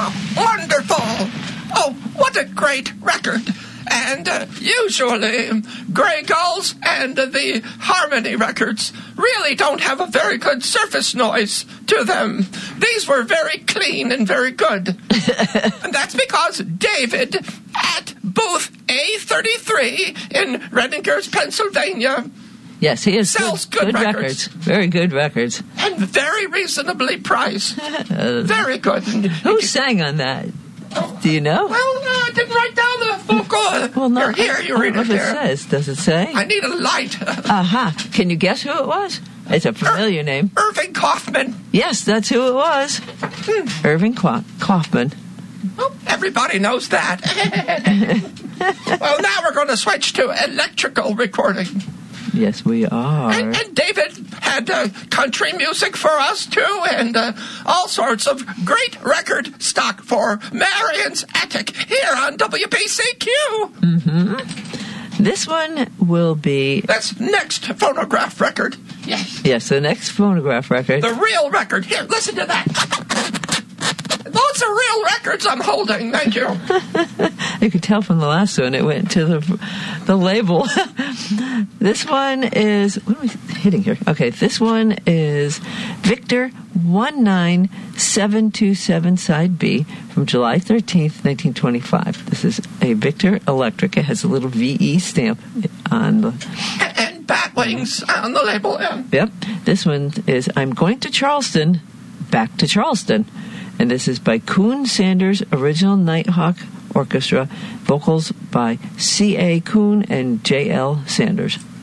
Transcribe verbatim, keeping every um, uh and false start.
Oh, wonderful. Oh, what a great record. And uh, usually, Grey Gulls and uh, the Harmony records really don't have a very good surface noise to them. These were very clean and very good. And that's because David at booth A thirty-three in Redingers, Pennsylvania, yes, he has sells good, good, good records. records. Very good records. And very reasonably priced. Very good. And Who sang on that? Do you know? Well, uh, I didn't write down the vocal. Well, no. Here, here, you I read don't it know if there. it says. Does it say? I need a light. Aha. Uh-huh. Can you guess who it was? It's a familiar name. Irving Kaufman. Yes, that's who it was. Hmm. Irving Qua- Kaufman. Well, everybody knows that. Well, now we're going to switch to electrical recording. Yes, we are. And, and David had uh, country music for us, too, and uh, all sorts of great record stock for Marion's Attic here on W P C Q. Mm-hmm. This one will be... That's next phonograph record. Yes. Yes, the next phonograph record. The real record. Here, listen to that. Those are real records I'm holding. Thank you. You could tell from the last one, it went to the the label. This one is, what am I hitting here? Okay, this one is Victor one nine seven two seven side B from July thirteenth, nineteen twenty-five. This is a Victor Electric. It has a little V E stamp on the... And, and bat wings on the label. Yeah. Yep. This one is I'm Going to Charleston, Back to Charleston. And this is by Coon Sanders Original Nighthawk Orchestra, vocals by C A. Coon and J L. Sanders.